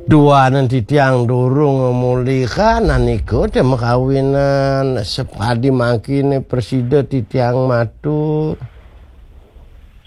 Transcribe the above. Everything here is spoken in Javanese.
Duanan titiang durung mulikanan iku dem kawinan sepadi mangkine presiden titiang matur.